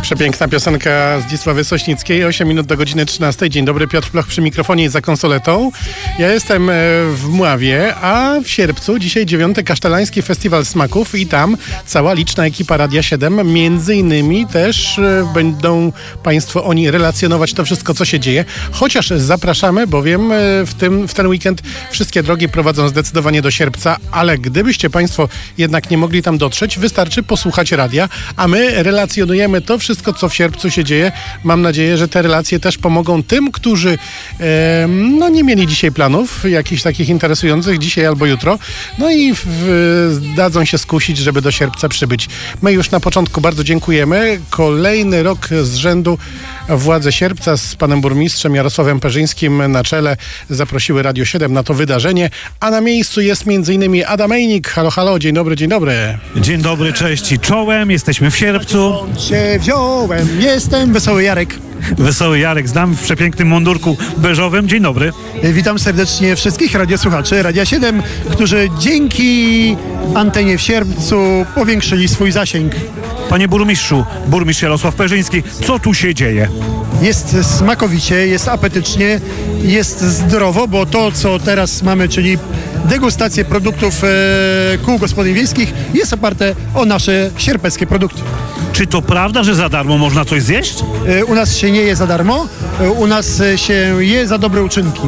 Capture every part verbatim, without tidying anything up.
Przepiękna piosenka Zdzisławy Sośnickiej, osiem minut do godziny trzynastej. Dzień dobry, Piotr Ploch przy mikrofonie i za konsoletą. Ja jestem w Mławie, a w sierpcu dzisiaj dziewiąty Kasztelański Festiwal Smaków i tam cała liczna ekipa Radia siedem. Między innymi też będą Państwo oni relacjonować to wszystko, co się dzieje. Chociaż zapraszamy, bowiem w, tym, w ten weekend wszystkie drogi prowadzą zdecydowanie do Sierpca, ale gdybyście Państwo jednak nie mogli tam dotrzeć, wystarczy posłuchać radia, a my relacjonujemy to wszystko, co w sierpcu się dzieje. Mam nadzieję, że te relacje też pomogą tym, którzy e, no nie mieli dzisiaj planów jakichś takich interesujących dzisiaj albo jutro, no i w, w, dadzą się skusić, żeby do Sierpca przybyć. My już na początku bardzo dziękujemy. Kolejny rok z rzędu władze Sierpca z panem burmistrzem Jarosławem Perzyńskim na czele zaprosiły Radio siedem na to wydarzenie, a na miejscu jest między innymi Adam Ejnik. Halo, halo, dzień dobry, dzień dobry. Dzień dobry, cześć i czołem, jesteśmy w Sierpcu. Cię wziąłem, jestem Wesoły Jarek. Wesoły Jarek, znam w przepięknym mundurku beżowym. Dzień dobry. Witam serdecznie wszystkich radiosłuchaczy Radia siedem, którzy dzięki antenie w Sierpcu powiększyli swój zasięg. Panie burmistrzu, burmistrz Jarosław Perzyński, co tu się dzieje? Jest smakowicie, jest apetycznie, jest zdrowo, bo to, co teraz mamy, czyli degustację produktów e, kół gospodyń wiejskich, jest oparte o nasze sierpeckie produkty. Czy to prawda, że za darmo można coś zjeść? E, u nas się nie je za darmo, e, u nas się je za dobre uczynki.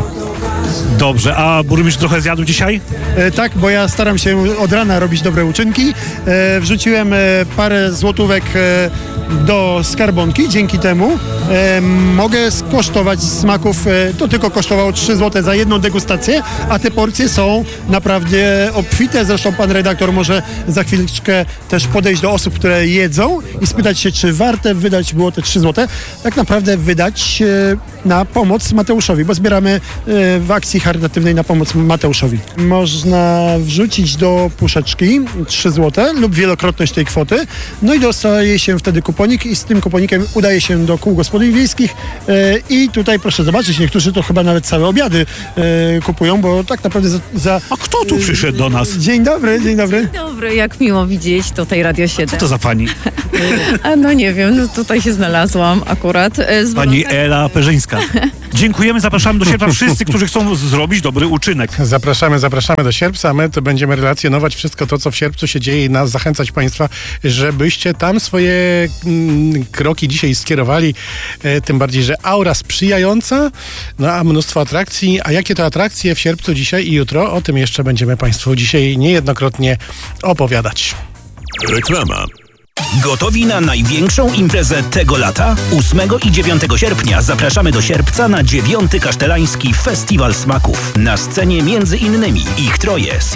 Dobrze, a burmistrz trochę zjadł dzisiaj? E, tak, bo ja staram się od rana robić dobre uczynki. E, wrzuciłem e, parę złotówek e, do skarbonki. Dzięki temu e, mogę skosztować smaków. E, to tylko kosztowało trzy złote za jedną degustację, a te porcje są naprawdę obfite. Zresztą pan redaktor może za chwileczkę też podejść do osób, które jedzą i spytać się, czy warte wydać było te trzy złote. Tak naprawdę wydać e, na pomoc Mateuszowi, bo zbieramy e, w akcji charytatywnej na pomoc Mateuszowi. Można wrzucić do puszeczki trzy złote lub wielokrotność tej kwoty, no i dostaje się wtedy kuponik i z tym kuponikiem udaje się do kół gospodyń wiejskich e, i tutaj proszę zobaczyć, niektórzy to chyba nawet całe obiady e, kupują, bo tak naprawdę za, za... A kto tu przyszedł do nas? Dzień dobry, dzień dobry. Dzień dobry, jak miło widzieć tutaj Radio siedem. Co to za pani? A no nie wiem, no tutaj się znalazłam akurat. Z Pani Ela Perzyńska. Dziękujemy, zapraszamy do Sierpca wszyscy, którzy chcą zrobić dobry uczynek. Zapraszamy, zapraszamy do Sierpca, a my to będziemy relacjonować wszystko to, co w Sierpcu się dzieje i nas zachęcać Państwa, żebyście tam swoje mm, kroki dzisiaj skierowali, e, tym bardziej, że aura sprzyjająca, no a mnóstwo atrakcji. A jakie to atrakcje w Sierpcu dzisiaj i jutro, o tym jeszcze będziemy Państwu dzisiaj niejednokrotnie opowiadać. Reklama. Gotowi na największą imprezę tego lata? ósmego i dziewiątego sierpnia zapraszamy do Sierpca na dziewiąty Kasztelański Festiwal Smaków. Na scenie między innymi ich troje